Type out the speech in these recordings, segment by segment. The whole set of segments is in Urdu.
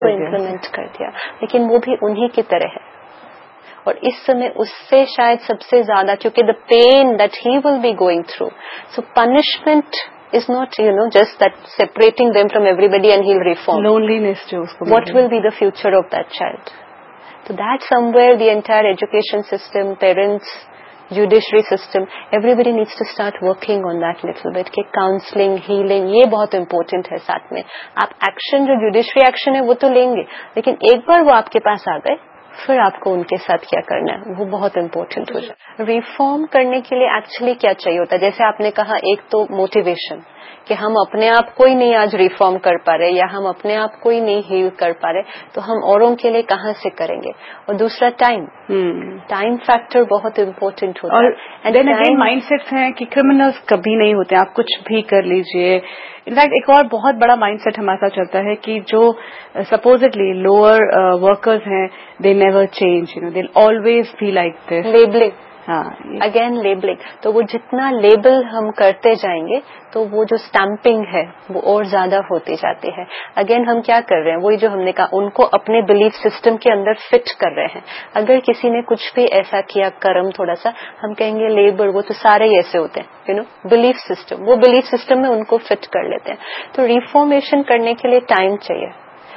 इम्प्लीमेंट कर दिया, लेकिन वो भी उन्हीं की तरह है. اور اس سمے اس سے شاید سب سے زیادہ کیونکہ the pain that he will be going through, so punishment is not just that separating them from everybody and he'll reform. Loneliness jo usko what will be the future of that child? So that somewhere the entire education system, parents, judiciary system, everybody needs to start working on that little bit کہ counseling, healing یہ بہت important ہے. ساتھ میں آپ ایکشن جو judiciary ایکشن ہے وہ تو لیں گے, لیکن ایک بار وہ آپ کے پاس آ گئے پھر آپ کو ان کے ساتھ کیا کرنا ہے وہ بہت امپورٹنٹ ہو جائے. ریفارم کرنے کے لیے ایکچولی کیا چاہیے ہوتا ہے, جیسے آپ نے کہا ایک تو موٹیویشن کہ ہم اپنے آپ کو ہی نہیں آج ریفارم کر پا رہے یا ہم اپنے آپ کو ہی نہیں ہیل کر پا رہے تو ہم اوروں کے لیے کہاں سے کریں گے. اور دوسرا ٹائم فیکٹر بہت امپورٹنٹ ہوتا ہے. مائنڈ سیٹس ہیں کہ کرمنلز کبھی نہیں ہوتے, آپ کچھ بھی کر لیجئے. انفیکٹ ایک اور بہت بڑا مائنڈ سیٹ ہمارے ساتھ چلتا ہے کہ جو سپوزٹلی لوور ورکرز ہیں they never change, they always be like this. Labelling, again labelling, تو وہ جتنا لیبل ہم کرتے جائیں گے تو وہ جو اسٹمپنگ ہے وہ اور زیادہ ہوتی جاتی ہے. اگین ہم کیا کر رہے ہیں, وہی جو ہم نے کہا ان کو اپنے بلیف سسٹم کے اندر فٹ کر رہے ہیں. اگر کسی نے کچھ بھی ایسا کیا کرم تھوڑا سا, ہم کہیں گے لیبر, وہ تو سارے ہی ایسے ہوتے ہیں, بلیف سسٹم, وہ بلیف سسٹم میں ان کو فٹ کر لیتے ہیں. تو ریفارمیشن کرنے کے لیے ٹائم چاہیے,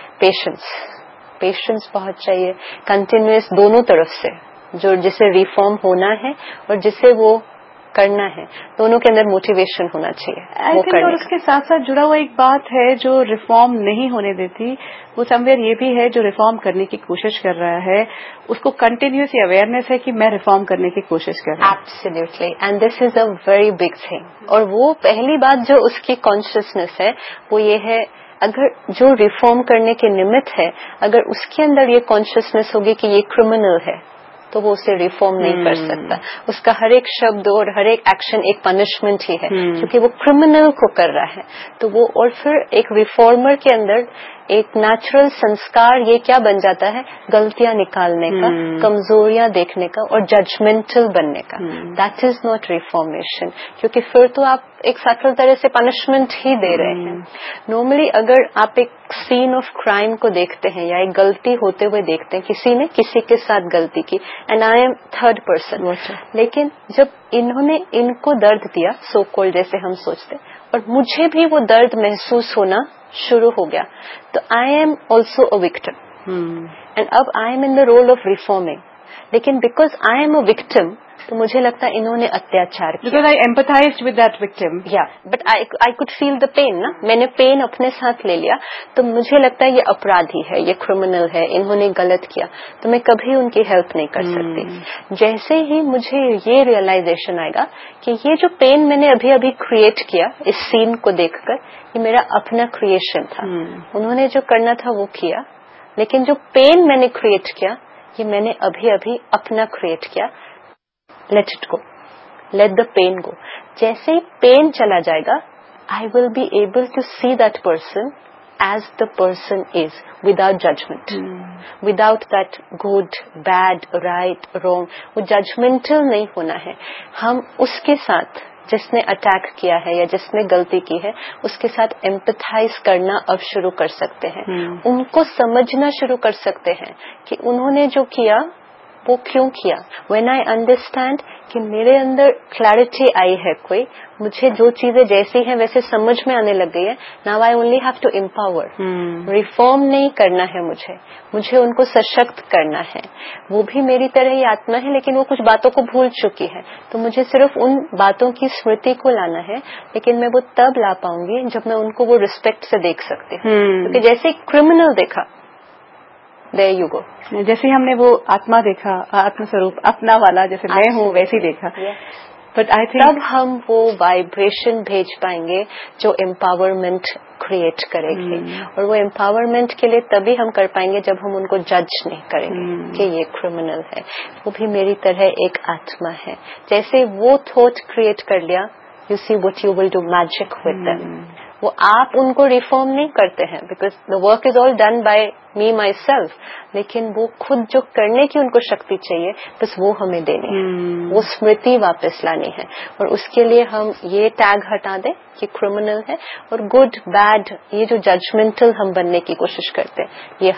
پیشنس بہت چاہیے, کنٹینیوس دونوں طرف سے, جو جسے ریفارم ہونا ہے اور جسے وہ کرنا ہے, دونوں کے اندر موٹیویشن ہونا چاہیے. اور اس کے ساتھ ساتھ جڑا ہوا ایک بات ہے جو ریفارم نہیں ہونے دیتی, وہ سمویئر یہ بھی ہے جو ریفارم کرنے کی کوشش کر رہا ہے اس کو کنٹینیوس اویئرنیس ہے کہ میں ریفارم کرنے کی کوشش کر رہا ہوں. Absolutely, and this is a very big thing. اور وہ پہلی بات جو اس کی کانشیسنیس ہے وہ یہ ہے, اگر جو ریفارم کرنے کے نمت ہے اگر اس کے اندر یہ کانشیسنیس ہوگی کہ یہ کرمنل ہے تو وہ اسے ریفارم نہیں کر سکتا. اس کا ہر ایک شبد اور ہر ایک ایکشن ایک پنشمنٹ ہی ہے کیونکہ وہ کرمنل کو کر رہا ہے. تو وہ اور پھر ایک ریفارمر کے اندر ایک نیچرل سنسکار یہ کیا بن جاتا ہے, غلطیاں نکالنے کا, کمزوریاں دیکھنے کا اور ججمنٹل بننے کا. دیٹ از ناٹ ریفارمیشن, کیونکہ پھر تو آپ ایک سٹل طرح سے پنشمنٹ ہی دے رہے ہیں. نارملی اگر آپ ایک سین آف کرائم کو دیکھتے ہیں یا ایک غلطی ہوتے ہوئے دیکھتے ہیں, کسی نے کسی کے ساتھ غلطی کی and I am third person, لیکن جب انہوں نے ان کو درد دیا سو کولڈ جیسے ہم سوچتے اور مجھے بھی وہ درد محسوس ہونا شروع ہو گیا, تو I am also a victim and اب I am in the role of reforming. لیکن because I am a victim تو مجھے لگتا ہے انہوں نے اتیاچار کیا. Because I empathized with that victim. Yeah, but I could feel the pain نا, میں نے پین اپنے ساتھ لے لیا تو مجھے لگتا ہے یہ اپرادھی ہے, یہ کرمنل ہے, انہوں نے غلط کیا, تو میں کبھی ان کی ہیلپ نہیں کر سکتی. جیسے ہی مجھے یہ ریئلائزیشن آئے گا کہ یہ جو پین میں نے ابھی ابھی کریٹ کیا اس سین کو دیکھ کر, یہ میرا اپنا کریشن تھا, انہوں نے جو کرنا تھا وہ کیا, لیکن جو پین میں نے کریٹ کیا یہ میں نے ابھی ابھی اپنا کریٹ کیا. Let it go. Let the pain go. جیسے ہی پین چلا جائے گا, I will be able to see that person as the person is, without judgment. Without that good, bad, right, wrong. وہ judgmental نہیں ہونا ہے. ہم اس کے ساتھ جس نے اٹیک کیا ہے یا جس نے غلطی کی ہے اس کے ساتھ ایمپتھائز کرنا اب شروع کر سکتے ہیں. ان کو سمجھنا شروع کر سکتے ہیں کہ انہوں نے جو کیا وہ کیوں کیا. وین آئی انڈرسٹینڈ کہ میرے اندر کلیئرٹی آئی ہے, کوئی مجھے جو چیزیں جیسی ہیں ویسے سمجھ میں آنے لگ گئی ہے, now I only have to empower. Reform نہیں کرنا ہے مجھے ان کو سشکت کرنا ہے. وہ بھی میری طرح ہی آتما ہے لیکن وہ کچھ باتوں کو بھول چکی ہے, تو مجھے صرف ان باتوں کی اسمرتی کو لانا ہے, لیکن میں وہ تب لا پاؤں گی جب میں ان کو وہ ریسپیکٹ سے دیکھ سکتی ہوں. کیونکہ جیسے کرمنل دیکھا, there you go. جیسے ہم نے وہ آتما دیکھا, آتم سوروپ اپنا والا جیسے میں ہوں ویسے دیکھا, بٹ آئی تھنک تب ہم وہ وائبریشن بھیج پائیں گے جو امپاورمنٹ کریٹ کرے گی. اور وہ امپاورمنٹ کے لیے تبھی ہم کر پائیں گے جب ہم ان کو جج نہیں کریں گے کہ یہ کرمنل ہے, وہ بھی میری طرح ایک آتما ہے. جیسے وہ تھاٹ کریٹ کر لیا, you see what you will do magic with them. وہ آپ ان کو ریفارم نہیں کرتے ہیں because the work is all done by me my self, لیکن وہ خود جو کرنے کی ان کو شکتی چاہیے بس وہ ہمیں دینی ہے, وہ اسمرتی واپس لانی ہے. اور اس کے لیے ہم یہ ٹیگ ہٹا دیں کہ کرمنل ہے, اور گڈ بیڈ یہ جو ججمنٹل ہم بننے کی کوشش کرتے ہیں یہ